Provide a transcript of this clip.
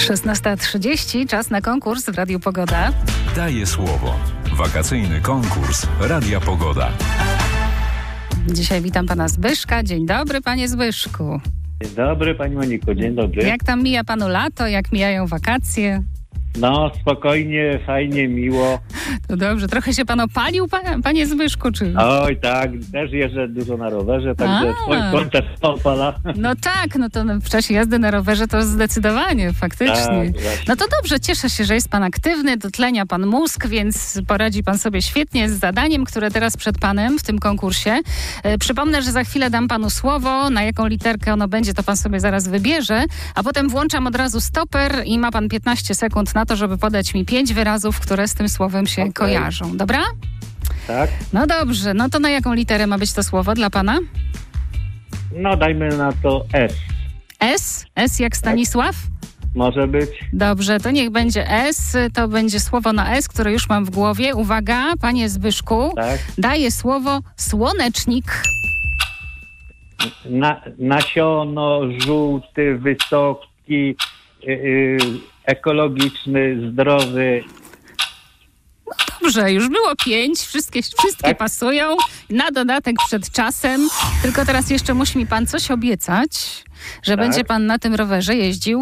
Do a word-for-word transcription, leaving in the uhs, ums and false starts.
szesnasta trzydzieści, czas na konkurs w Radiu Pogoda. Daję słowo. Wakacyjny konkurs Radia Pogoda. Dzisiaj witam pana Zbyszka. Dzień dobry, panie Zbyszku. Dzień dobry, pani Moniko, dzień dobry. Jak tam mija panu lato, jak mijają wakacje? No, spokojnie, fajnie, miło. To dobrze. Trochę się pan opalił, pa, panie Zbyszku, czy? Oj, tak, też jeżdżę dużo na rowerze, także słońce też opala. No tak, no to w czasie jazdy na rowerze to zdecydowanie, faktycznie. Tak, no to dobrze, cieszę się, że jest pan aktywny, dotlenia pan mózg, więc poradzi pan sobie świetnie z zadaniem, które teraz przed panem w tym konkursie. E, przypomnę, że za chwilę dam panu słowo, na jaką literkę ono będzie, to pan sobie zaraz wybierze, a potem włączam od razu stoper i ma pan piętnaście sekund na to, żeby podać mi pięć wyrazów, które z tym słowem się okay. kojarzą. Dobra? Tak. No dobrze, no to na jaką literę ma być to słowo dla pana? No dajmy na to S. S? S jak Stanisław? Może być. Dobrze, to niech będzie S, to będzie słowo na S, które już mam w głowie. Uwaga, panie Zbyszku, tak. Daję słowo słonecznik. Na, nasiono, żółty, wysoki, yy, yy, ekologiczny, zdrowy. No dobrze, już było pięć, wszystkie, wszystkie tak? pasują. Na dodatek przed czasem, tylko teraz jeszcze musi mi pan coś obiecać, że tak. będzie pan na tym rowerze jeździł